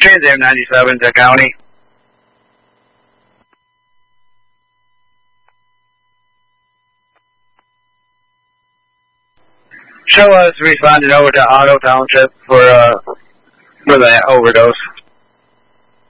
Trans Am 97 to County. Show us responding over to Otto Township for the overdose.